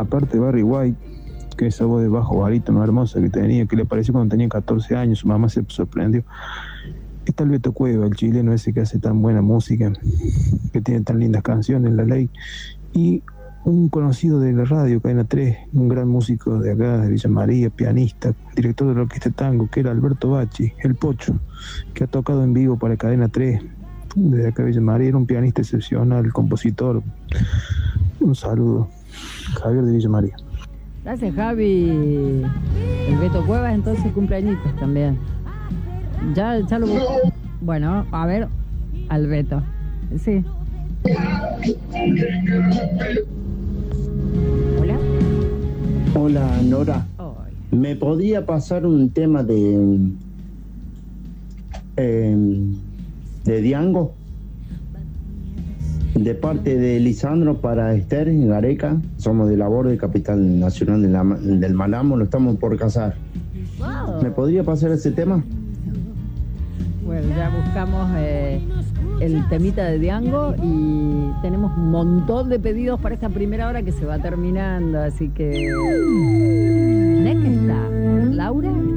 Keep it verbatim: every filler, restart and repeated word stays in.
aparte de Barry White, que esa voz de bajo barítono hermosa que tenía, que le apareció cuando tenía catorce años, su mamá se sorprendió. Está el Beto Cueva, el chileno ese que hace tan buena música, que tiene tan lindas canciones, La Ley, y un conocido de la radio, Cadena tres, un gran músico de acá, de Villa María, pianista, director de la orquesta tango, que era Alberto Bacci, el Pocho, que ha tocado en vivo para Cadena tres, desde acá de Villa María, era un pianista excepcional, compositor. Un saludo, Javier de Villa María. Gracias, Javi. El Beto Cuevas entonces cumpleañitos también. Ya, ya lo busco. Bueno, a ver, al Beto. Sí. Hola. Hola, Nora. Hola. ¿Me podía pasar un tema de eh, de Diango? De parte de Lisandro para Esther en Gareca. Somos de labor de Capital Nacional de la, del Malamo, lo estamos por casar. Wow. ¿Me podría pasar ese tema? Bueno, ya buscamos eh, el temita de Diango y tenemos un montón de pedidos para esta primera hora que se va terminando, así que... ¿Nek está? ¿Laura?